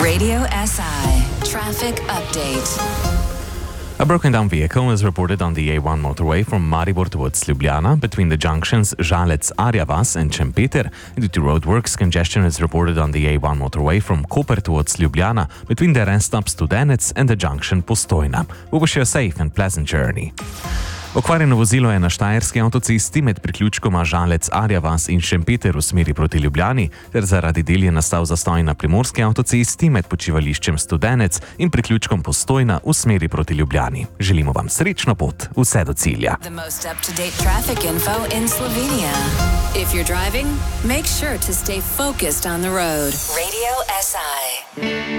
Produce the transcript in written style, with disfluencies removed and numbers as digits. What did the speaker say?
Radio SI Traffic Update. A broken down vehicle is reported on the A1 motorway from Maribor towards Ljubljana between the junctions Žalec-Arjavas and Šempeter. Due to roadworks, congestion is reported on the A1 motorway from Koper towards Ljubljana between the rest stop Studenec and the junction Postojna. We wish you a safe and pleasant journey. Okvarjeno vozilo je na štajerski avtocesti med priključkoma Žalec-Arjavas in Šempeter v smeri proti Ljubljani, ter zaradi del je nastal zastoj na primorski avtocesti med počivališčem Studenec in priključkom Postojna v smeri proti Ljubljani. Želimo vam srečno pot vse do cilja. The most up-to-date traffic info in Slovenia. If you're driving, make sure to stay focused on the road. Radio SI.